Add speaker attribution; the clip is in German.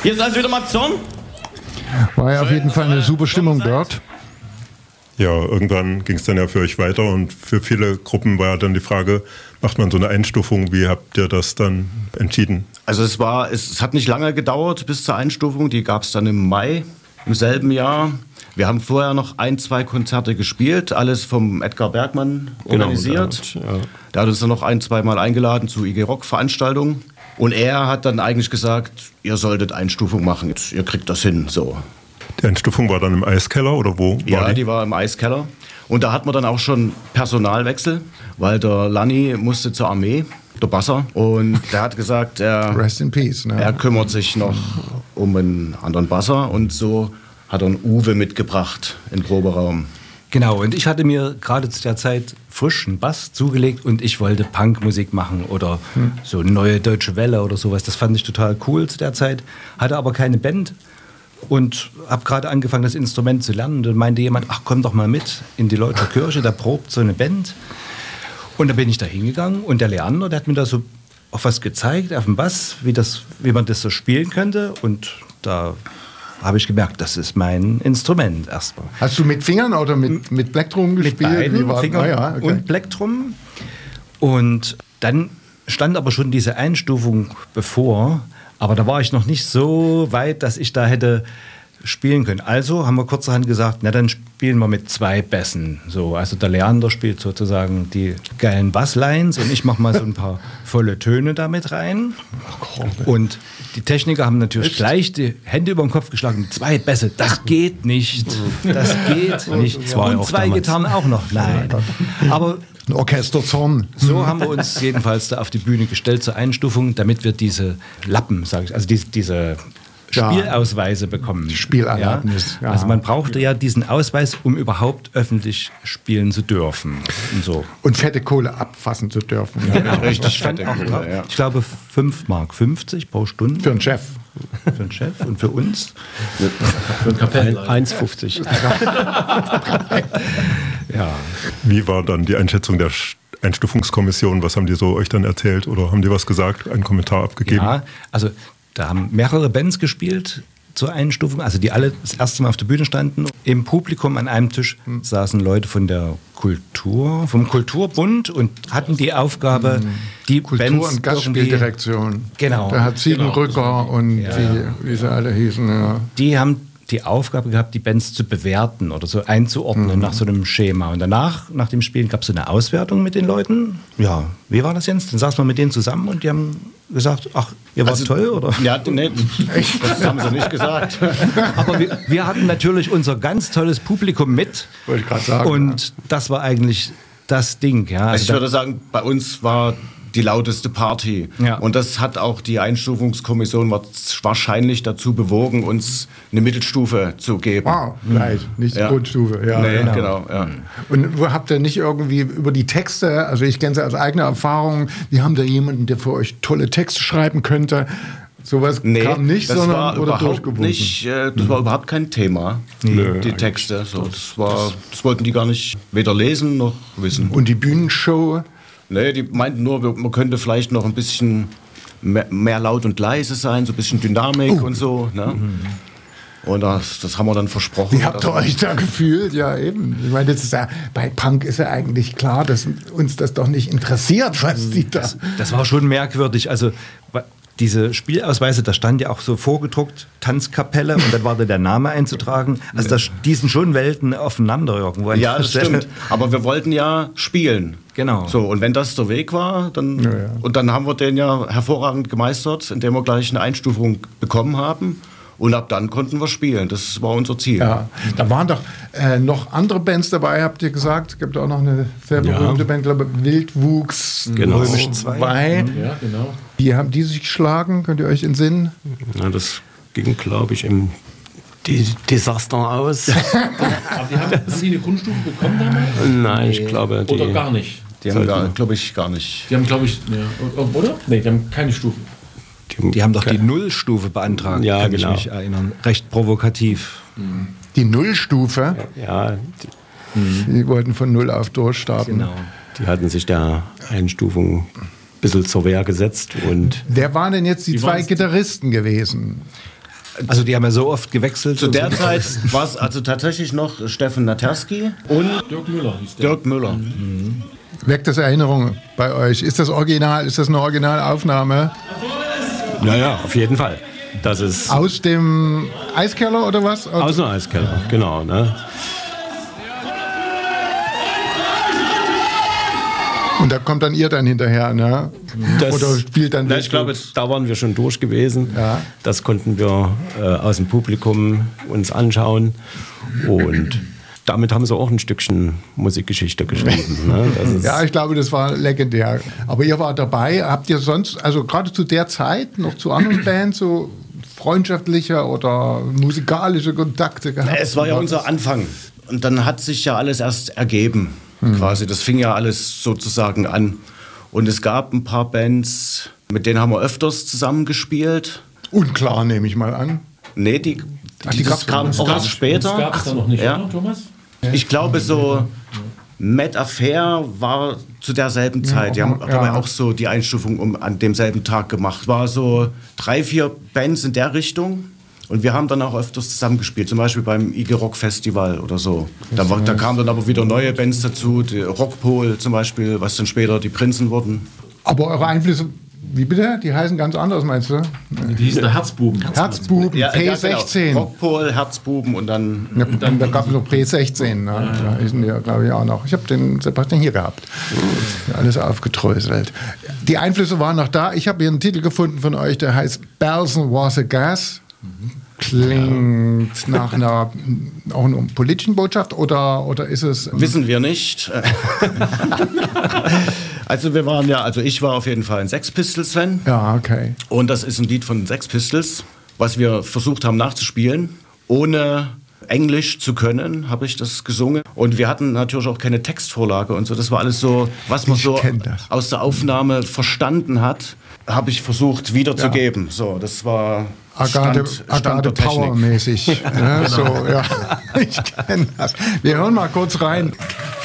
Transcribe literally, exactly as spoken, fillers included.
Speaker 1: Hier ist also wieder Max Zorn.
Speaker 2: War ja auf jeden Fall eine super Stimmung dort.
Speaker 3: Ja, irgendwann ging es dann ja für euch weiter und für viele Gruppen war ja dann die Frage, macht man so eine Einstufung? Wie habt ihr das dann entschieden?
Speaker 4: Also es war, es, es hat nicht lange gedauert bis zur Einstufung, die gab es dann im Mai im selben Jahr. Wir haben vorher noch ein, zwei Konzerte gespielt, alles vom Edgar Bergmann organisiert.
Speaker 5: Genau, der, ja.
Speaker 4: Der hat uns dann noch ein, zwei Mal eingeladen zu I G Rock Veranstaltungen. Und er hat dann eigentlich gesagt, ihr solltet Einstufung machen, ihr kriegt das hin, so.
Speaker 3: Die Einstufung war dann im Eiskeller oder wo?
Speaker 4: Ja,
Speaker 3: war die?
Speaker 4: die war im Eiskeller. Und da hat man dann auch schon Personalwechsel, weil der Lanni musste zur Armee, der Basser. Und der hat gesagt, er,
Speaker 2: Rest in peace. Ne?
Speaker 4: er kümmert sich noch um einen anderen Basser. Und so hat er einen Uwe mitgebracht in den Proberaum.
Speaker 6: Genau, und ich hatte mir gerade zu der Zeit frisch einen Bass zugelegt und ich wollte Punkmusik machen oder hm. so neue Deutsche Welle oder sowas. Das fand ich total cool zu der Zeit, hatte aber keine Band und habe gerade angefangen, das Instrument zu lernen. Und dann meinte jemand, ach komm doch mal mit in die Leutscher Kirche, da probt so eine Band. Und da bin ich da hingegangen und der Leander, der hat mir da so auch was gezeigt auf dem Bass, wie, das, wie man das so spielen könnte. Und da habe ich gemerkt, das ist mein Instrument erstmal.
Speaker 2: Hast du mit Fingern oder mit, mit Plektrum gespielt?
Speaker 6: Mit beiden
Speaker 2: war,
Speaker 6: Fingern
Speaker 2: ah ja, okay.
Speaker 6: und Plektrum. Und dann stand aber schon diese Einstufung bevor. Aber da war ich noch nicht so weit, dass ich da hätte spielen können. Also haben wir kurzerhand gesagt, na dann spielen wir mit zwei Bässen. So, also der Leander spielt sozusagen die geilen Basslines und ich mache mal so ein paar volle Töne damit rein. Und die Techniker haben natürlich Echt? gleich die Hände über den Kopf geschlagen. Zwei Bässe, das geht nicht. Das geht nicht. Zwei und zwei Gitarren auch noch. Nein. Aber
Speaker 2: ein Orchesterzorn.
Speaker 6: So haben wir uns jedenfalls da auf die Bühne gestellt zur Einstufung, damit wir diese Lappen, sage ich, also diese, diese Spielausweise bekommen.
Speaker 2: Spielerlaubnis.
Speaker 6: Ja? Also man brauchte ja diesen Ausweis, um überhaupt öffentlich spielen zu dürfen. Und, so.
Speaker 2: Und fette Kohle abfassen zu dürfen.
Speaker 4: Ja, ja, richtig fette
Speaker 6: Kohle.
Speaker 4: Kohle, ja.
Speaker 6: Ich glaube fünf Mark fünfzig pro Stunde.
Speaker 2: Für einen Chef.
Speaker 6: Für den Chef und für uns.
Speaker 5: Für einen Kapellen. eins fünfzig.
Speaker 6: Ja.
Speaker 3: Wie war dann die Einschätzung der Einstufungskommission? Was haben die so euch dann erzählt oder haben die was gesagt, einen Kommentar abgegeben?
Speaker 6: Ja, also da haben mehrere Bands gespielt zur Einstufung, also die alle das erste Mal auf der Bühne standen. Im Publikum an einem Tisch saßen Leute von der Kultur, vom Kulturbund und hatten die Aufgabe, die
Speaker 2: Kultur-
Speaker 6: Bands
Speaker 2: und Gastspieldirektion.
Speaker 6: Genau.
Speaker 2: Da hat Ziegenrücker
Speaker 5: genau.
Speaker 2: und
Speaker 6: Ja.
Speaker 2: die, wie sie alle hießen. Ja.
Speaker 6: Die haben die Aufgabe gehabt, die Bands zu bewerten oder so einzuordnen mhm. nach so einem Schema. Und danach, nach dem Spielen, gab es so eine Auswertung mit den Leuten. Ja, wie war das jetzt? Dann saßen wir mit denen zusammen und die haben gesagt, ach, ihr wart
Speaker 4: Also,
Speaker 6: toll, oder?
Speaker 4: Ja, nee, das haben sie nicht gesagt.
Speaker 6: Aber wir, wir hatten natürlich unser ganz tolles Publikum mit.
Speaker 2: Wollte ich gerade sagen.
Speaker 6: Und
Speaker 2: ja.
Speaker 6: das war eigentlich das Ding. Ja.
Speaker 4: Also ich würde sagen, bei uns war die lauteste Party.
Speaker 6: Ja.
Speaker 4: Und das hat auch die Einstufungskommission wahrscheinlich dazu bewogen, uns eine Mittelstufe zu geben.
Speaker 2: Wow, leid, nicht
Speaker 4: Ja.
Speaker 2: Grundstufe. Ja,
Speaker 4: Nee,
Speaker 2: genau.
Speaker 4: genau, ja.
Speaker 2: Und wo habt ihr nicht irgendwie über die Texte, also ich kenne sie aus eigener Erfahrung, wir haben da jemanden, der für euch tolle Texte schreiben könnte. Sowas
Speaker 4: Nee,
Speaker 2: kam nicht,
Speaker 4: das
Speaker 2: sondern
Speaker 4: war
Speaker 2: wurde
Speaker 4: überhaupt
Speaker 2: durchgewunken.
Speaker 4: nicht, äh, das war überhaupt kein Thema, die Texte. So, das, war, das wollten die gar nicht weder lesen noch wissen.
Speaker 2: Und die Bühnenshow?
Speaker 4: Nee, die meinten nur, man könnte vielleicht noch ein bisschen mehr, mehr laut und leise sein, so ein bisschen Dynamik
Speaker 2: Oh.
Speaker 4: und so. Ne? Mhm. Und das, das haben wir dann versprochen.
Speaker 2: Wie habt ihr euch da gefühlt? Ja, eben. Ich meine, das ist ja, bei Punk ist ja eigentlich klar, dass uns das doch nicht interessiert, was die da...
Speaker 6: Das, das war schon merkwürdig. Also diese Spielausweise, da stand ja auch so vorgedruckt, Tanzkapelle, und dann war da der Name einzutragen. Also da stießen schon Welten aufeinander irgendwo. an
Speaker 4: Ja,
Speaker 6: der
Speaker 4: das
Speaker 6: Stelle.
Speaker 4: stimmt. Aber wir wollten ja spielen.
Speaker 6: Genau.
Speaker 4: So, und wenn das der Weg war, dann,
Speaker 2: Ja, ja.
Speaker 4: und dann haben wir den ja hervorragend gemeistert, indem wir gleich eine Einstufung bekommen haben. Und ab dann konnten wir spielen. Das war unser Ziel.
Speaker 2: Ja, da waren doch äh, noch andere Bands dabei, habt ihr gesagt. Es gibt auch noch eine sehr berühmte
Speaker 5: Ja.
Speaker 2: Band, glaube ich, Wildwuchs
Speaker 5: Genau.
Speaker 2: Römisch zwei.
Speaker 5: Ja, genau.
Speaker 2: Wie haben die sich geschlagen? Könnt ihr euch entsinnen?
Speaker 5: Ja, das ging, glaube ich, im Di- Desaster aus.
Speaker 7: Aber die haben, haben die eine Grundstufe bekommen damals?
Speaker 5: Nein, ich glaube, die,
Speaker 7: Oder gar nicht?
Speaker 4: Die haben, gar- glaube ich, gar nicht.
Speaker 7: Die haben, glaube ich, ja, oder? Nee, die haben keine Stufe.
Speaker 6: Die haben doch die Nullstufe beantragt,
Speaker 5: Ja,
Speaker 6: kann
Speaker 5: genau.
Speaker 6: ich mich erinnern. Recht provokativ.
Speaker 2: Die Nullstufe.
Speaker 5: ja, die,
Speaker 2: Die wollten von Null auf durchstarten.
Speaker 6: Genau.
Speaker 5: die hatten sich der Einstufung ein bisschen zur Wehr gesetzt. Und
Speaker 2: Wer waren denn jetzt die,
Speaker 7: Die
Speaker 2: zwei
Speaker 7: waren's-
Speaker 2: Gitarristen gewesen?
Speaker 6: Also die haben ja so oft gewechselt.
Speaker 4: Zu
Speaker 6: und
Speaker 4: der
Speaker 6: so.
Speaker 4: Zeit war es also tatsächlich noch Steffen Naterski und
Speaker 7: Dirk Müller hieß der.
Speaker 4: Dirk Müller.
Speaker 2: Weckt das Erinnerungen bei euch? Ist das Original? Ist das eine Originalaufnahme?
Speaker 5: Ja, ja, auf jeden Fall. Das ist
Speaker 2: Aus dem Eiskeller oder was?
Speaker 5: aus dem Eiskeller, genau. Ne?
Speaker 2: Und da kommt dann ihr dann hinterher, ne?
Speaker 5: Das,
Speaker 2: Oder spielt dann
Speaker 5: na, ich glaube, da waren wir schon durch gewesen.
Speaker 2: Ja.
Speaker 5: Das konnten wir äh, aus dem Publikum uns anschauen. Und damit haben sie auch ein Stückchen Musikgeschichte geschrieben. Ne? Das ist
Speaker 2: Ja, ich glaube, das war legendär. Aber ihr wart dabei. Habt ihr sonst, also gerade zu der Zeit, noch zu anderen Bands so freundschaftliche oder musikalische Kontakte gehabt?
Speaker 4: Es war ja unser Anfang. Und dann hat sich ja alles erst ergeben, quasi. Das fing ja alles sozusagen an. Und es gab ein paar Bands, mit denen haben wir öfters zusammengespielt.
Speaker 2: Unklar, nehme ich mal an.
Speaker 4: Nee, die,
Speaker 2: Ach, die
Speaker 4: die
Speaker 2: gab's
Speaker 4: das kam
Speaker 2: noch.
Speaker 4: auch erst später.
Speaker 7: Das gab es dann noch nicht,
Speaker 4: Ja.
Speaker 7: oder, Thomas?
Speaker 4: Ich glaube, so Mad Affair war zu derselben Zeit. Die haben
Speaker 2: ja.
Speaker 4: dabei auch so die Einstufung um, an demselben Tag gemacht. War so drei, vier Bands in der Richtung. Und wir haben dann auch öfters zusammengespielt, zum Beispiel beim I G Rock Festival oder so. Da, war, da kamen dann aber wieder neue Bands dazu, die Rockpol zum Beispiel, was dann später die Prinzen wurden.
Speaker 2: Aber eure Einflüsse, wie bitte? Die heißen ganz anders, meinst du?
Speaker 7: Die hießen der Herzbuben.
Speaker 2: Herzbuben, P sechzehn.
Speaker 4: Genau. Rockpol, Herzbuben und dann...
Speaker 2: Ja, dann, da gab es noch P sechzehn, ne? Da hießen die ja, glaube ich, auch noch. Ich habe den Sebastian hier gehabt. Alles aufgedröselt. Die Einflüsse waren noch da. Ich habe hier einen Titel gefunden von euch, der heißt Belsen Was a Gas. Klingt nach einer, auch einer politischen Botschaft oder, oder ist es...
Speaker 4: Wissen wir nicht. Also wir waren ja, also ich war auf jeden Fall ein Sex Pistols-Fan.
Speaker 2: Ja, okay.
Speaker 4: Und das ist ein Lied von Sex Pistols, was wir versucht haben nachzuspielen. Ohne Englisch zu können, habe ich das gesungen. Und wir hatten natürlich auch keine Textvorlage und so. Das war alles so, was man
Speaker 2: Ich
Speaker 4: so
Speaker 2: kenn das.
Speaker 4: aus der Aufnahme verstanden hat, habe ich versucht wiederzugeben. So, das war
Speaker 2: Agade,
Speaker 4: Stand, Stand
Speaker 2: Agade
Speaker 4: der Technik.
Speaker 2: Power-mäßig. Ne? So, ja. Ich kenne das. Wir hören mal kurz rein.